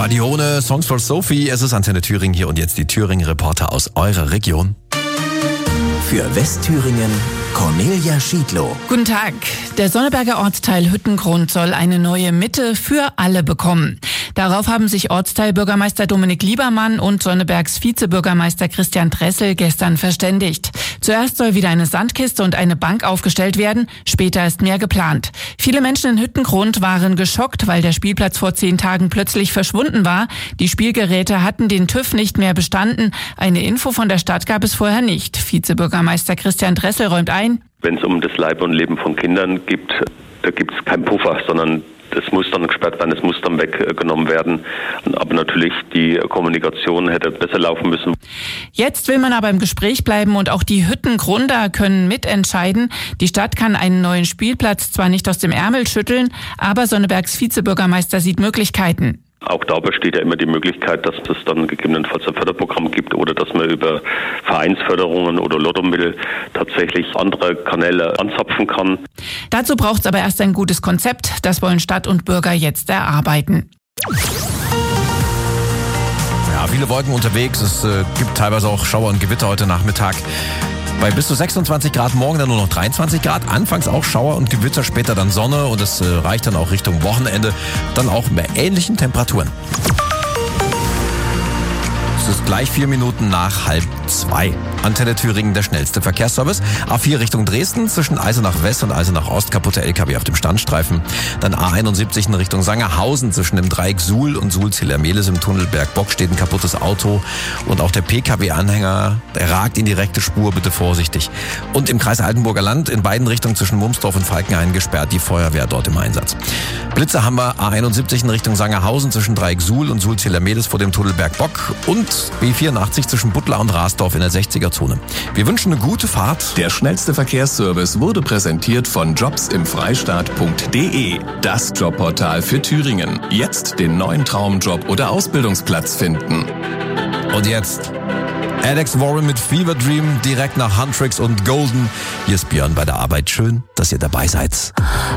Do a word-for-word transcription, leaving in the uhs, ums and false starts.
Radione, Songs for Sophie. Es ist Antenne Thüringen hier und jetzt die Thüringen-Reporter aus eurer Region. Für Westthüringen Cornelia Schiedlow. Guten Tag. Der Sonneberger Ortsteil Hüttengrund soll eine neue Mitte für alle bekommen. Darauf haben sich Ortsteilbürgermeister Dominik Liebermann und Sonnebergs Vizebürgermeister Christian Dressel gestern verständigt. Zuerst soll wieder eine Sandkiste und eine Bank aufgestellt werden, später ist mehr geplant. Viele Menschen in Hüttengrund waren geschockt, weil der Spielplatz vor zehn Tagen plötzlich verschwunden war. Die Spielgeräte hatten den TÜV nicht mehr bestanden. Eine Info von der Stadt gab es vorher nicht. Vizebürgermeister Christian Dressel räumt ein: Wenn es um das Leib und Leben von Kindern geht, da gibt es keinen Puffer, sondern das muss dann gesperrt werden, es muss dann weggenommen werden. Aber natürlich, die Kommunikation hätte besser laufen müssen. Jetzt will man aber im Gespräch bleiben und auch die Hüttengrunder können mitentscheiden. Die Stadt kann einen neuen Spielplatz zwar nicht aus dem Ärmel schütteln, aber Sonnebergs Vizebürgermeister sieht Möglichkeiten. Auch da besteht ja immer die Möglichkeit, dass es dann gegebenenfalls ein Förderprogramm gibt oder dass man über Vereinsförderungen oder Lottomittel tatsächlich andere Kanäle anzapfen kann. Dazu braucht es aber erst ein gutes Konzept. Das wollen Stadt und Bürger jetzt erarbeiten. Ja, viele Wolken unterwegs. Es äh, gibt teilweise auch Schauer und Gewitter heute Nachmittag. Bei bis zu sechsundzwanzig Grad, morgen dann nur noch dreiundzwanzig Grad. Anfangs auch Schauer und Gewitter, später dann Sonne und es äh, reicht dann auch Richtung Wochenende. Dann auch bei ähnlichen Temperaturen. Es ist gleich vier Minuten nach halb zwei. Antenne Thüringen, der schnellste Verkehrsservice. A vier Richtung Dresden, zwischen Eisenach West und Eisenach Ost, kaputte L K W auf dem Standstreifen. Dann A einundsiebzig in Richtung Sangerhausen, zwischen dem Dreieck Suhl und Suhl-Zillermehlis im Tunnel Bergbock steht ein kaputtes Auto. Und auch der P K W-Anhänger, der ragt in die rechte Spur, bitte vorsichtig. Und im Kreis Altenburger Land in beiden Richtungen zwischen Mumsdorf und Falkenhain gesperrt, die Feuerwehr dort im Einsatz. Blitze haben wir A einundsiebzig in Richtung Sangerhausen, zwischen Dreieck Suhl und Suhl-Zillermehlis vor dem Tunnel Bergbock. Und B vierundachtzig zwischen Buttlar und Rasdorf in der sechziger Zone. Wir wünschen eine gute Fahrt. Der schnellste Verkehrsservice wurde präsentiert von jobs im freistaat punkt de. Das Jobportal für Thüringen. Jetzt den neuen Traumjob oder Ausbildungsplatz finden. Und jetzt Alex Warren mit Fever Dream direkt nach Huntrix und Golden. Hier ist Björn bei der Arbeit. Schön, dass ihr dabei seid.